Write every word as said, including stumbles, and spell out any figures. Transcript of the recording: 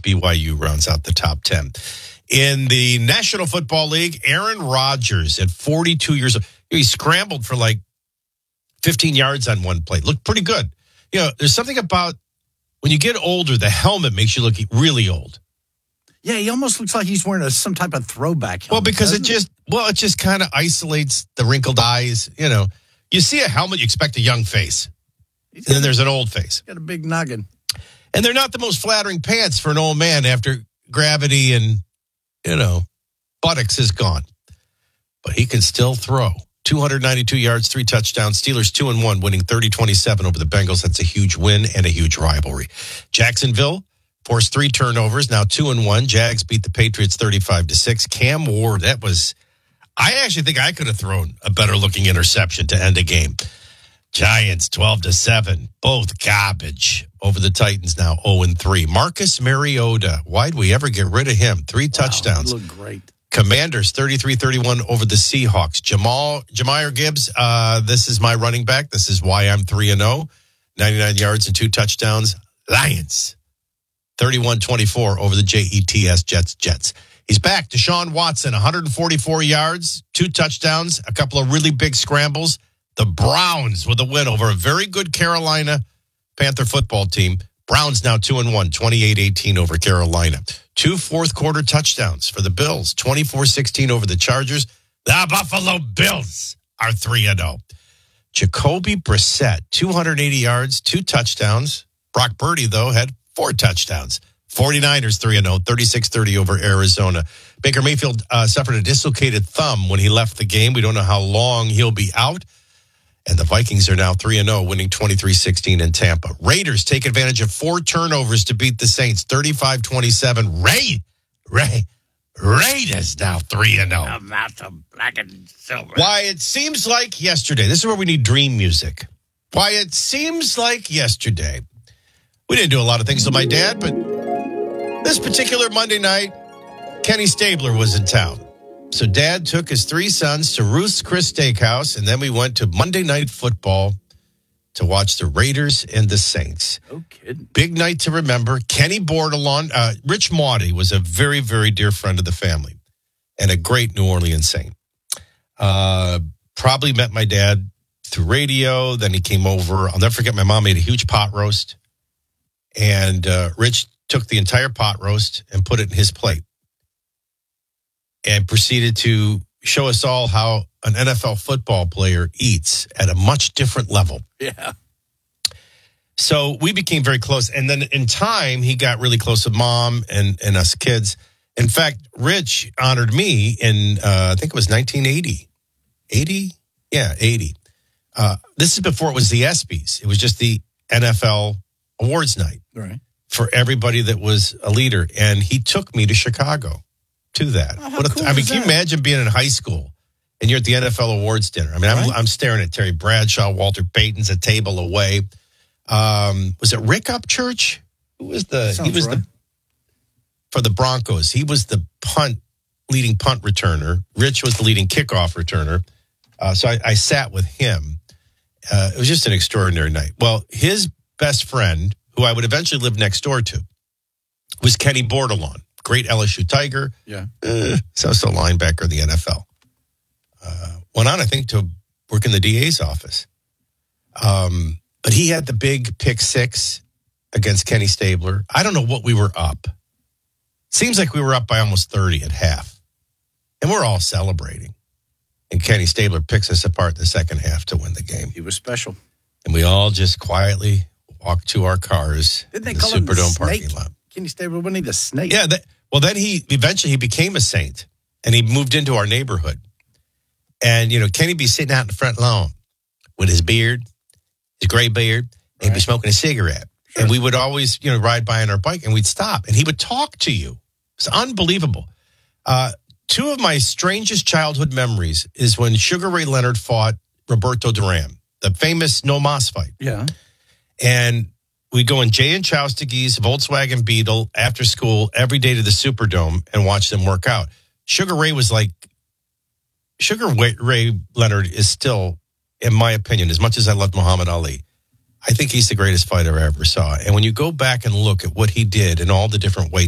B Y U rounds out the top ten. In the National Football League, Aaron Rodgers at forty-two years old, he scrambled for like fifteen yards on one play. Looked pretty good. You know, there's something about when you get older, the helmet makes you look really old. Yeah, he almost looks like he's wearing a, some type of throwback helmet. Well, because it just, well, it just kind of isolates the wrinkled eyes. You know, you see a helmet, you expect a young face. And then there's an old face. Got a big noggin. And they're not the most flattering pants for an old man after gravity and, you know, buttocks is gone. But he can still throw. two hundred ninety-two yards, three touchdowns. Steelers two and one, winning thirty twenty-seven over the Bengals. That's a huge win and a huge rivalry. Jacksonville forced three turnovers, now two and one. Jags beat the Patriots thirty-five to six. Cam Ward, that was, I actually think I could have thrown a better looking interception to end a game. Giants twelve to seven, both garbage over the Titans, now oh and three. Marcus Mariota, why'd we ever get rid of him? Three wow, touchdowns. He looked great. Commanders thirty-three thirty-one over the Seahawks. Jamal Jahmyr Gibbs, uh, this is my running back. This is why I'm three and oh. ninety-nine yards and two touchdowns. Lions thirty-one twenty-four over the Jets. Jets. Jets. He's back. Deshaun Watson, one hundred forty-four yards, two touchdowns, a couple of really big scrambles. The Browns with a win over a very good Carolina Panther football team. Browns now two and one, twenty-eight eighteen over Carolina. Two fourth quarter touchdowns for the Bills, twenty-four sixteen over the Chargers. The Buffalo Bills are three and oh. Jacoby Brissett, two hundred eighty yards, two touchdowns. Brock Purdy, though, had four touchdowns. 49ers three and oh, thirty-six thirty over Arizona. Baker Mayfield uh, suffered a dislocated thumb when he left the game. We don't know how long he'll be out. And the Vikings are now three and oh, winning twenty-three sixteen in Tampa. Raiders take advantage of four turnovers to beat the Saints, thirty-five twenty-seven. Ray, Ray, Raiders now three and oh. I'm out of black and silver. Why, it seems like yesterday. This is where we need dream music. Why, it seems like yesterday. We didn't do a lot of things with my dad, but this particular Monday night, Kenny Stabler was in town. So Dad took his three sons to Ruth's Chris Steakhouse, and then we went to Monday Night Football to watch the Raiders and the Saints. No kidding. Big night to remember. Kenny Bordelon, uh, Rich Maudie was a very, very dear friend of the family and a great New Orleans Saint. Uh, probably met my dad through radio. Then he came over. I'll never forget, my mom made a huge pot roast, and uh, Rich took the entire pot roast and put it in his plate, and proceeded to show us all how an N F L football player eats at a much different level. Yeah. So we became very close. And then in time, he got really close with Mom and, and us kids. In fact, Rich honored me in, uh, I think it was nineteen eighty. eighty? Yeah, eighty. Uh, this is before it was the ESPYs. It was just the N F L awards night. Right. For everybody that was a leader. And he took me to Chicago. To that. Oh, what a, cool I mean, is can you that? imagine being in high school and you're at the N F L awards dinner? I mean, I'm, Right. I'm staring at Terry Bradshaw, Walter Payton's a table away. Um, was it Rick Upchurch? Who was the, Sounds he was right. the, for the Broncos, he was the punt, leading punt returner. Rich was the leading kickoff returner. Uh, so I, I sat with him. Uh, it was just an extraordinary night. Well, his best friend, who I would eventually live next door to, was Kenny Bordelon. Great L S U Tiger. Yeah. Uh, so so linebacker in the N F L. Uh, went on, I think, to work in the D A's office. Um, but he had the big pick six against Kenny Stabler. I don't know what we were up. Seems like we were up by almost thirty at half. And we're all celebrating. And Kenny Stabler picks us apart in the second half to win the game. He was special. And we all just quietly walked to our cars Didn't they in the call him the Superdome snake? parking lot. Kenny Stabler, wasn't he the snake? Yeah, that, well, then he eventually he became a Saint, and he moved into our neighborhood. And, you know, Kenny be sitting out in the front lawn with his beard, his gray beard, and he'd be Right. smoking a cigarette. Sure. And we would always, you know, ride by on our bike, and we'd stop, and he would talk to you. It's unbelievable. Uh, two of my strangest childhood memories is when Sugar Ray Leonard fought Roberto Duran, the famous No Mas fight. Yeah. And we go in Jay and Chowstagy's Volkswagen Beetle after school every day to the Superdome and watch them work out. Sugar Ray was like, Sugar Ray Leonard is still, in my opinion, as much as I loved Muhammad Ali, I think he's the greatest fighter I ever saw. And when you go back and look at what he did in all the different weight